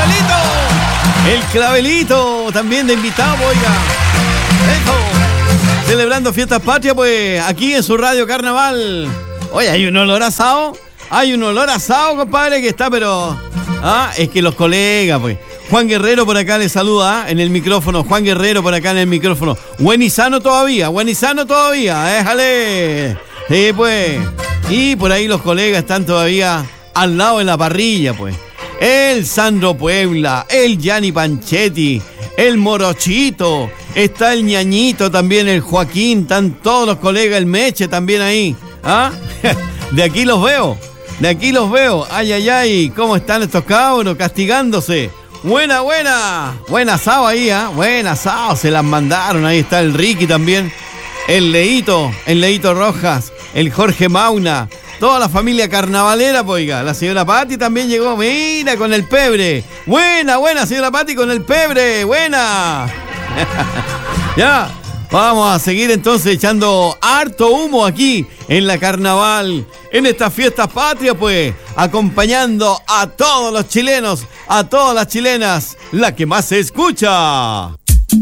Clavelito. El Clavelito también de invitado, oiga. Eso. Celebrando fiestas patrias, pues, aquí en su radio Carnaval. Oye, hay un olor asado. Hay un olor asado, compadre, que está, pero... es que los colegas, pues. Juan Guerrero por acá le saluda, en el micrófono. Juan Guerrero por acá en el micrófono. Buen y sano todavía, déjale. Sí, pues. Y por ahí los colegas están todavía al lado de la parrilla, pues. El Sandro Puebla, el Gianni Panchetti, el Morochito, está el Ñañito también, el Joaquín, están todos los colegas, el Meche también ahí. De aquí los veo. Ay, cómo están estos cabros castigándose. Buena asado ahí, buen asado, se las mandaron. Ahí está el Ricky también, el Leito Rojas, el Jorge Mauna, toda la familia carnavalera, pues, oiga. La señora Pati también llegó, mira, con el pebre. Buena, señora Pati, con el pebre, buena. Ya, vamos a seguir entonces echando harto humo aquí en la Carnaval, en estas fiestas patrias, pues, acompañando a todos los chilenos, a todas las chilenas, la que más se escucha.